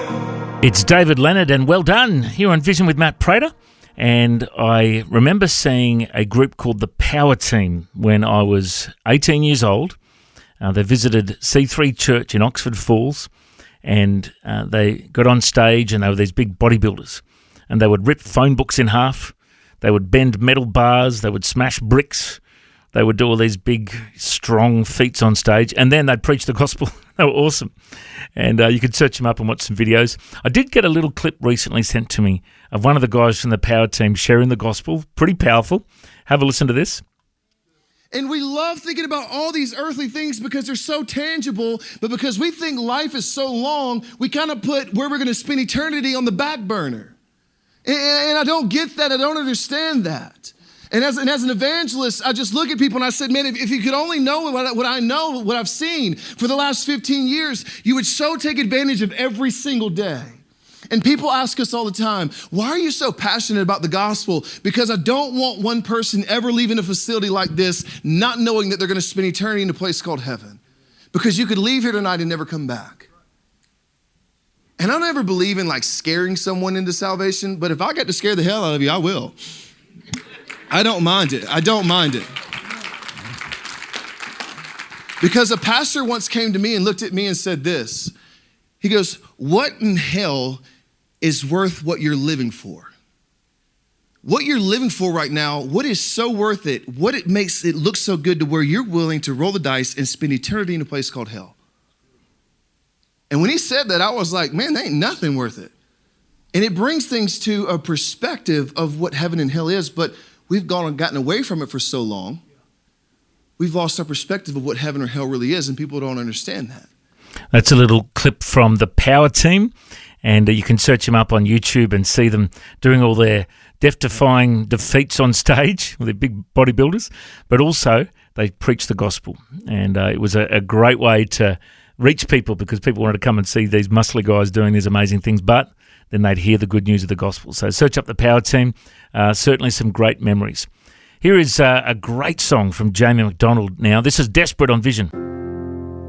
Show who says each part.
Speaker 1: It's David Leonard, and well done here on Vision with Matt Prater. And I remember seeing a group called the Power Team when I was 18 years old. They visited C3 Church in Oxford Falls, and they got on stage, and they were these big bodybuilders. And they would rip phone books in half, they would bend metal bars, they would smash bricks, they would do all these big, strong feats on stage, and then they'd preach the gospel. They were awesome. And you could search them up and watch some videos. I did get a little clip recently sent to me of one of the guys from the Power Team sharing the gospel. Pretty powerful. Have a listen to this.
Speaker 2: And we love thinking about all these earthly things because they're so tangible, but because we think life is so long, we kind of put where we're going to spend eternity on the back burner. And I don't get that. I don't understand that. And as an evangelist, I just look at people and I said, man, if you could only know what I know, what I've seen for the last 15 years, you would so take advantage of every single day. And people ask us all the time, why are you so passionate about the gospel? Because I don't want one person ever leaving a facility like this not knowing that they're going to spend eternity in a place called heaven. Because you could leave here tonight and never come back. And I don't ever believe in like scaring someone into salvation, but if I get to scare the hell out of you, I will. I don't mind it. I don't mind it. Because a pastor once came to me and looked at me and said this. He goes, what in hell is worth what you're living for? What you're living for right now, what is so worth it? What it makes it look so good to where you're willing to roll the dice and spend eternity in a place called hell? And when he said that, I was like, man, there ain't nothing worth it. And it brings things to a perspective of what heaven and hell is, but we've gotten away from it for so long. We've lost our perspective of what heaven or hell really is, and people don't understand that.
Speaker 1: That's a little clip from the Power Team, and you can search them up on YouTube and see them doing all their death-defying defeats on stage with their big bodybuilders, but also they preach the gospel, and it was a great way to reach people because people wanted to come and see these muscly guys doing these amazing things, but then they'd hear the good news of the gospel. So search up the Power Team, certainly some great memories. Here is a great song from Jamie McDonald now. This is Desperate on Vision.